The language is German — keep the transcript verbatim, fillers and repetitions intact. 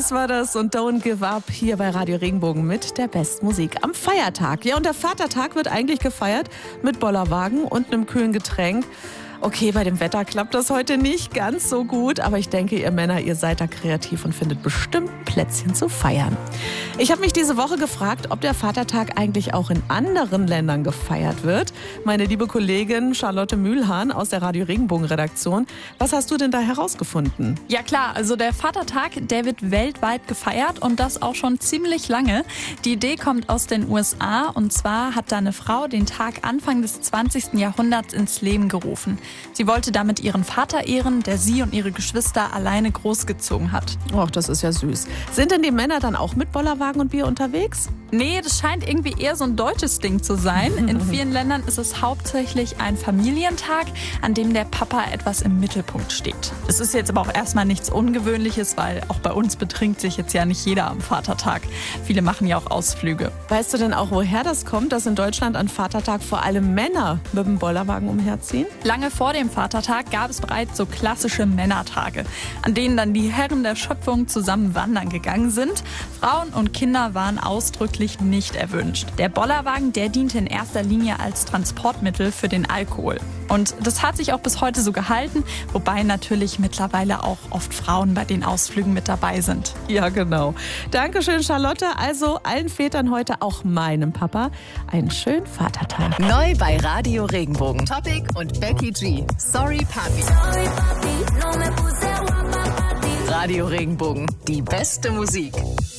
Muse war das und Don't Give Up hier bei Radio Regenbogen mit der Bestmusik am Feiertag. Ja, und der Vatertag wird eigentlich gefeiert mit Bollerwagen und einem kühlen Getränk. Okay, bei dem Wetter klappt das heute nicht ganz so gut, aber ich denke, ihr Männer, ihr seid da kreativ und findet bestimmt Plätzchen zu feiern. Ich habe mich diese Woche gefragt, ob der Vatertag eigentlich auch in anderen Ländern gefeiert wird. Meine liebe Kollegin Charlotte Mühlhahn aus der Radio Regenbogen Redaktion, was hast du denn da herausgefunden? Ja klar, also der Vatertag, der wird weltweit gefeiert und das auch schon ziemlich lange. Die Idee kommt aus den U S A und zwar hat da eine Frau den Tag Anfang des zwanzigsten Jahrhunderts ins Leben gerufen. Sie wollte damit ihren Vater ehren, der sie und ihre Geschwister alleine großgezogen hat. Och, das ist ja süß. Sind denn die Männer dann auch mit Bollerwagen und Bier unterwegs? Nee, das scheint irgendwie eher so ein deutsches Ding zu sein. In vielen Ländern ist es hauptsächlich ein Familientag, an dem der Papa etwas im Mittelpunkt steht. Es ist jetzt aber auch erstmal nichts Ungewöhnliches, weil auch bei uns betrinkt sich jetzt ja nicht jeder am Vatertag. Viele machen ja auch Ausflüge. Weißt du denn auch, woher das kommt, dass in Deutschland an Vatertag vor allem Männer mit dem Bollerwagen umherziehen? Lange vor dem Vatertag gab es bereits so klassische Männertage, an denen dann die Herren der Schöpfung zusammen wandern gegangen sind. Frauen und Kinder waren ausdrücklich nicht erwünscht. Der Bollerwagen, der diente in erster Linie als Transportmittel für den Alkohol. Und das hat sich auch bis heute so gehalten, wobei natürlich mittlerweile auch oft Frauen bei den Ausflügen mit dabei sind. Ja, genau. Dankeschön, Charlotte. Also allen Vätern heute, auch meinem Papa, einen schönen Vatertag. Neu bei Radio Regenbogen. Topic und Becky G. Sorry, Papi. Radio Regenbogen. Die beste Musik.